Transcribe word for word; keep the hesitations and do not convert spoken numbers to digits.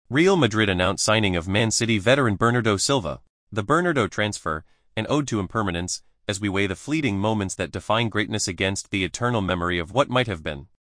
Real Madrid announced signing of Man City veteran Bernardo Silva. The Bernardo transfer, an ode to impermanence, as we weigh the fleeting moments that define greatness against the eternal memory of what might have been.